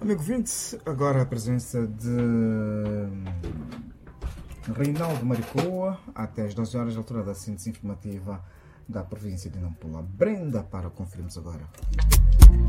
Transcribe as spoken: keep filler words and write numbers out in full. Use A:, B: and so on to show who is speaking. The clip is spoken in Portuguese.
A: Amigo vinte, agora a presença de Reinaldo Maricoa, até às doze horas, altura da síntese informativa da província de Nampula. Brenda para conferirmos agora.